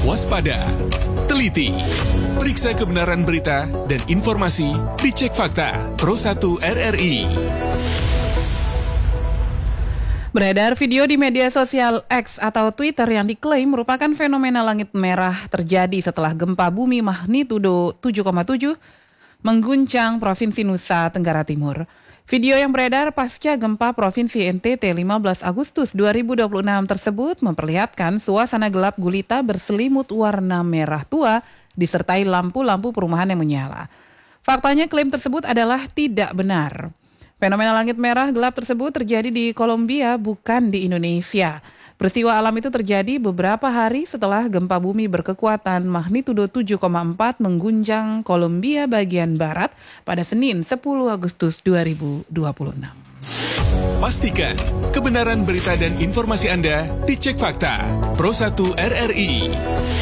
waspada, teliti, periksa kebenaran berita dan informasi, dicek fakta, Pro 1 RRI. Beredar video di media sosial X atau Twitter yang diklaim merupakan fenomena langit merah terjadi setelah gempa bumi magnitudo 7,7 mengguncang Provinsi Nusa Tenggara Timur. Video yang beredar pasca gempa Provinsi NTT 15 Agustus 2026 tersebut memperlihatkan suasana gelap gulita berselimut warna merah tua disertai lampu-lampu perumahan yang menyala. Faktanya klaim tersebut adalah tidak benar. Fenomena langit merah gelap tersebut terjadi di Kolombia, bukan di Indonesia. Peristiwa alam itu terjadi beberapa hari setelah gempa bumi berkekuatan magnitudo 7,4 mengguncang Kolombia bagian barat pada Senin 10 Agustus 2026. Pastikan kebenaran berita dan informasi Anda dicek fakta. Pro 1 RRI.